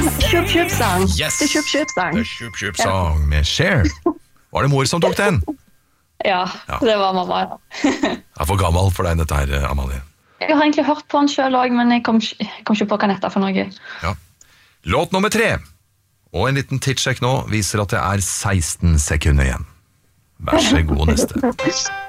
Kjøp-kjøp-sang. Yes! Det er kjøp-kjøp-sang. Det er kjøp-kjøp-sang med Cher. Var det mor som tok den? Ja, det var mamma. Jeg er for gammel for deg dette her, Amalie. Jeg har egentlig hørt på den selv også, men jeg kom ikke på hva netta for noe. Ja. Låt nummer 3. Og en liten tidssjekk nå viser at det er 16 sekunder igjen. Vær så god, neste.